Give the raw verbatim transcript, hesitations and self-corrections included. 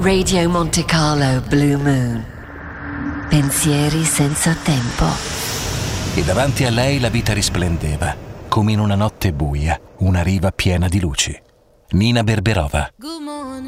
Radio Monte Carlo Blue Moon. Pensieri senza tempo. E davanti a lei la vita risplendeva, come in una notte buia, una riva piena di luci. Nina Berberova.